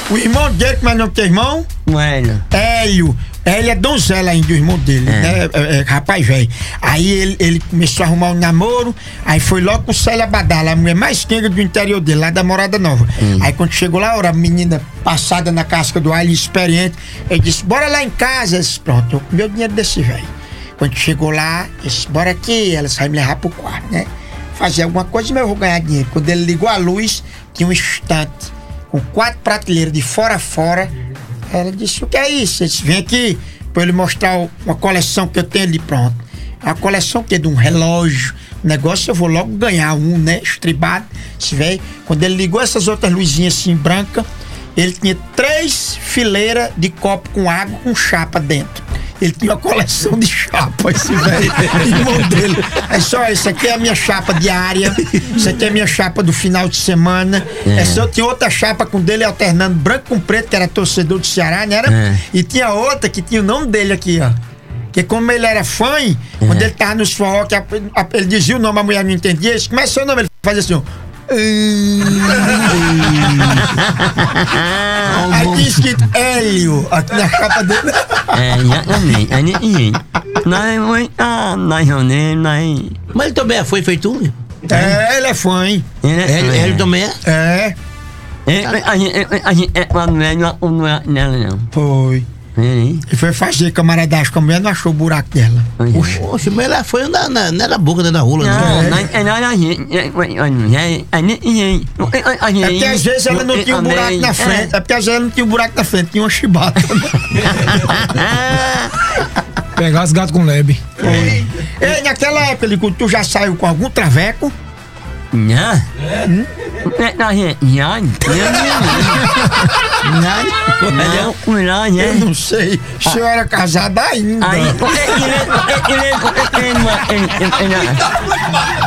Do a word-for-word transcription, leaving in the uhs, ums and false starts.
O irmão dele, como é o nome do teu irmão? Hélio. Hélio. Hélio é donzela ainda, o irmão dele, É. né? É, é, rapaz velho. Aí ele, ele começou a arrumar um namoro, aí foi logo com Célia Badala, a mulher mais quenga do interior dele, lá da Morada Nova. Hum. Aí quando chegou lá, a menina passada na casca do alho, experiente, ele disse, bora lá em casa. Eu disse, pronto, eu comi o dinheiro desse velho. Quando chegou lá, ele disse, bora aqui, ela vai me levar pro quarto, né? Fazer alguma coisa, mas eu vou ganhar dinheiro. Quando ele ligou a luz, tinha um estante com quatro prateleiras de fora a fora. Ela disse, o que é isso? Ele disse, vem aqui pra ele mostrar uma coleção que eu tenho ali, pronto. A coleção que é de um relógio, o negócio eu vou logo ganhar um, né? Estribado. Esse velho, quando ele ligou essas outras luzinhas assim, brancas, ele tinha três fileiras de copo com água com chapa dentro. Ele tinha uma coleção de chapa, esse velho, irmão dele. Aí só, isso aqui é a minha chapa diária, isso aqui é a minha chapa do final de semana. É. Essa eu tinha outra chapa com dele alternando branco com preto, que era torcedor do Ceará, né? Era? É. E tinha outra que tinha o nome dele aqui, ó. Porque como ele era fã, quando ele tava nos forró, que a- a- ele dizia o nome, a mulher não entendia, ele disse, como é seu nome? Ele fazia assim, ó. Aí tinha escrito Hélio aqui na capa dele. É, exatamente. Aí ninguém. Nós vamos ah, nós reunimos, nós. Mas ele também foi feito. É, ele é fã, hein? Ele é. Ele, ele também é. É, Ele- A gente a gente é uma mulher, não é nela, não. foi. Ele. Ele foi fazer camaradagem com a mulher, não achou o buraco dela. Oxe, mas ela foi na, na, não era boca, dentro da rola, Não, não. nós é nada a gente. É ninguém. É porque às vezes ela não tinha um buraco na frente. É porque às vezes ela não tinha um buraco na frente, tinha uma chibata. Pegar os gatos com lebre. Ei, naquela época, Lico, tu já saiu com algum traveco? Não. Na gente, não. Não, não, não, Eu não sei. O senhor era casado ainda. Aí, ele, ele, ele, ele, ele, ele, ele, ele, ele,